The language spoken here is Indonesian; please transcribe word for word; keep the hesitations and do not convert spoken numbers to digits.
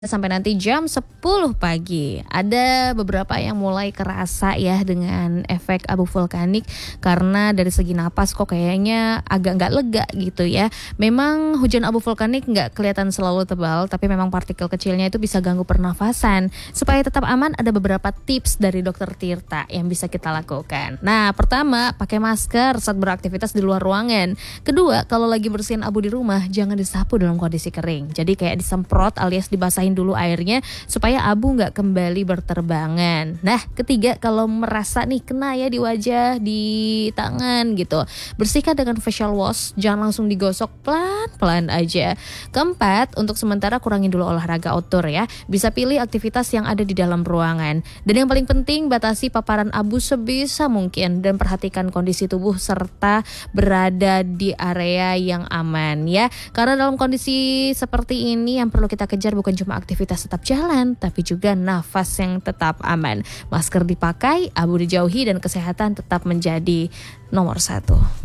Sampai nanti jam sepuluh pagi. Ada beberapa yang mulai kerasa ya dengan efek abu vulkanik, karena dari segi napas kok kayaknya agak nggak lega gitu ya. Memang hujan abu vulkanik nggak kelihatan selalu tebal, tapi memang partikel kecilnya itu bisa ganggu pernafasan. Supaya tetap aman, ada beberapa tips dari Dokter Tirta yang bisa kita lakukan. Nah, pertama, pakai masker saat beraktivitas di luar ruangan. Kedua, kalau lagi bersihin abu di rumah, jangan disapu dalam kondisi kering. Jadi kayak disemprot alias dibasahin dulu airnya supaya abu nggak kembali berterbangan. Nah, ketiga, kalau merasa nih kena ya di wajah, di tangan gitu, bersihkan dengan facial wash, jangan langsung digosok, pelan-pelan aja. Keempat, untuk sementara kurangin dulu olahraga outdoor ya. Bisa pilih aktivitas yang ada di dalam ruangan. Dan yang paling penting, batasi paparan abu sebisa mungkin dan perhatikan kondisi tubuh serta berada di area yang aman ya. Karena dalam kondisi seperti ini yang perlu kita kejar bukan cuma aktivitas tetap jalan, tapi juga nafas yang tetap aman. Masker dipakai, abu dijauhi, dan kesehatan tetap menjadi nomor satu.